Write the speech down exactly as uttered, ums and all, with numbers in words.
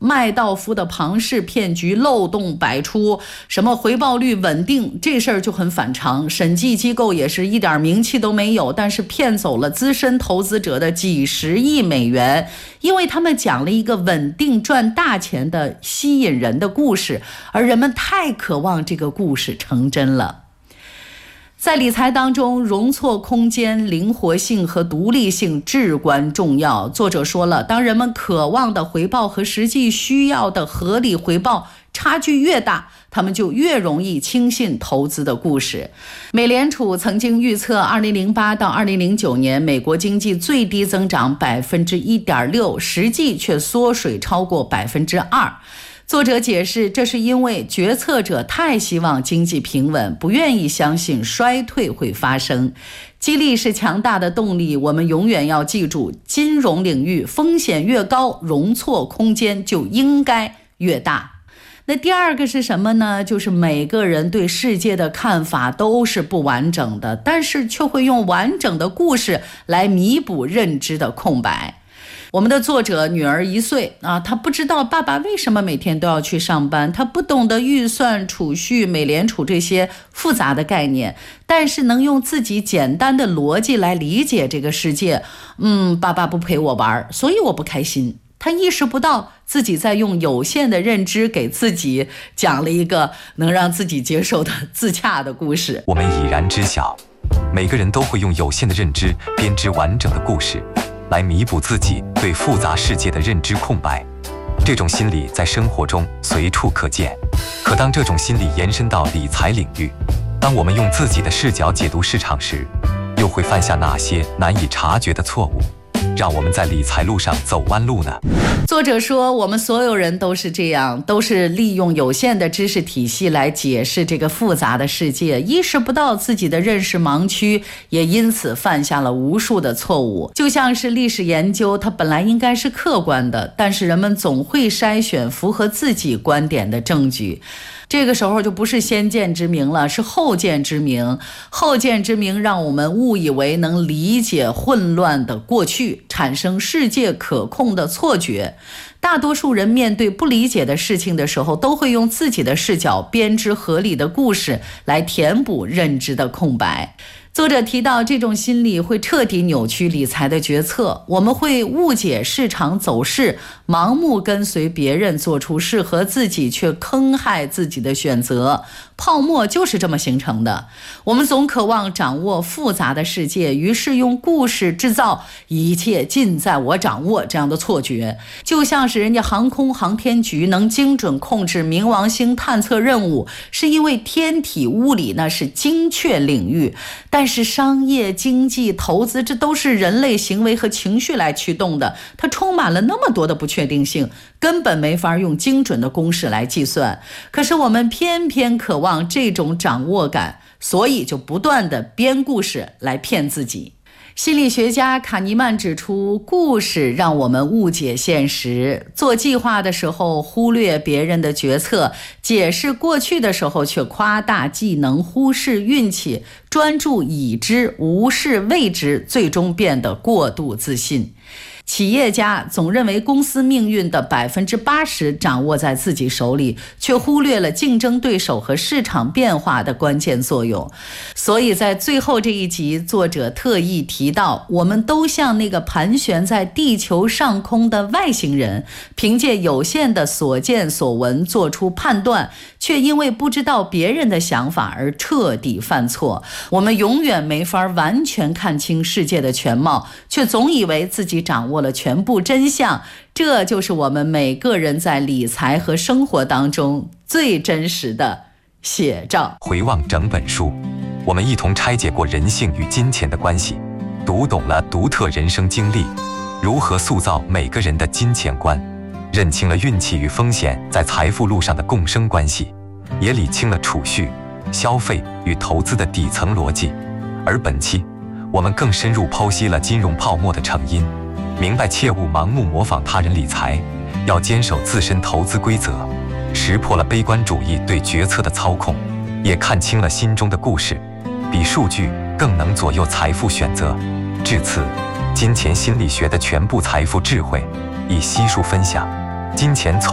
麦道夫的庞氏骗局漏洞百出，什么回报率稳定，这事儿就很反常。审计机构也是一点名气都没有，但是骗走了资深投资者的几十亿美元，因为他们讲了一个稳定赚大钱的吸引人的故事，而人们太渴望这个故事成真了。在理财当中，容错空间、灵活性和独立性至关重要。作者说了，当人们渴望的回报和实际需要的合理回报差距越大，他们就越容易轻信投资的故事。美联储曾经预测二零零八到二零零九年美国经济最低增长 百分之一点六， 实际却缩水超过 百分之二。作者解释，这是因为决策者太希望经济平稳，不愿意相信衰退会发生。激励是强大的动力，我们永远要记住，金融领域风险越高，容错空间就应该越大。那第二个是什么呢？就是每个人对世界的看法都是不完整的，但是却会用完整的故事来弥补认知的空白。我们的作者女儿一岁啊，她不知道爸爸为什么每天都要去上班，她不懂得预算、储蓄、美联储这些复杂的概念，但是能用自己简单的逻辑来理解这个世界。嗯，爸爸不陪我玩，所以我不开心。他意识不到自己在用有限的认知给自己讲了一个能让自己接受的自洽的故事。 我们已然知晓，每个人都会用有限的认知编织完整的故事，来弥补自己对复杂世界的认知空白。这种心理在生活中随处可见，可当这种心理延伸到理财领域，当我们用自己的视角解读市场时，又会犯下哪些难以察觉的错误，让我们在理财路上走弯路呢？ 作者说，我们所有人都是这样，都是利用有限的知识体系来解释这个复杂的世界，意识不到自己的认识盲区，也因此犯下了无数的错误。就像是历史研究，它本来应该是客观的，但是人们总会筛选符合自己观点的证据。这个时候就不是先见之明了，是后见之明。后见之明让我们误以为能理解混乱的过去，产生世界可控的错觉。大多数人面对不理解的事情的时候，都会用自己的视角编织合理的故事来填补认知的空白。作者提到，这种心理会彻底扭曲理财的决策，我们会误解市场走势，盲目跟随别人做出适合自己却坑害自己的选择。泡沫就是这么形成的。我们总渴望掌握复杂的世界，于是用故事制造一切尽在我掌握这样的错觉。就像是人家航空航天局能精准控制冥王星探测任务，是因为天体物理那是精确领域，但是商业、经济、投资，这都是人类行为和情绪来驱动的，它充满了那么多的不确定性，根本没法用精准的公式来计算。可是我们偏偏渴望这种掌握感，所以就不断的编故事来骗自己。心理学家卡尼曼指出，故事让我们误解现实，做计划的时候忽略别人的决策，解释过去的时候却夸大技能，忽视运气，专注已知，无视未知，最终变得过度自信。企业家总认为公司命运的 百分之八十 掌握在自己手里，却忽略了竞争对手和市场变化的关键作用。所以在最后这一集，作者特意提到，我们都像那个盘旋在地球上空的外星人，凭借有限的所见所闻做出判断，却因为不知道别人的想法而彻底犯错。我们永远没法完全看清世界的全貌，却总以为自己掌握了全部真相，这就是我们每个人在理财和生活当中最真实的写照。 回望整本书，我们一同拆解过人性与金钱的关系，读懂了独特人生经历如何塑造每个人的金钱观，认清了运气与风险在财富路上的共生关系，也理清了储蓄、消费与投资的底层逻辑。而本期我们更深入剖析了金融泡沫的成因，明白切勿盲目模仿他人理财，要坚守自身投资规则，识破了悲观主义对决策的操控，也看清了心中的故事，比数据更能左右财富选择。至此，金钱心理学的全部财富智慧已悉数分享。金钱从